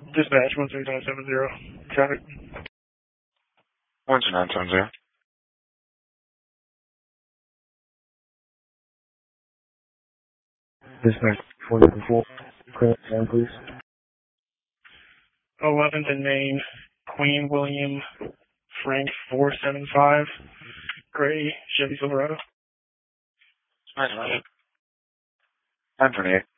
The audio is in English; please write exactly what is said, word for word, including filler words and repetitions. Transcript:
Dispatch one three nine seven zero. Traffic. one two nine seven zero. Dispatch four nine four. Credit sign, please. eleventh and Main, Queen William Frank four seven five. Gray Chevy Silverado. nine twenty-eight. nine twenty-eight.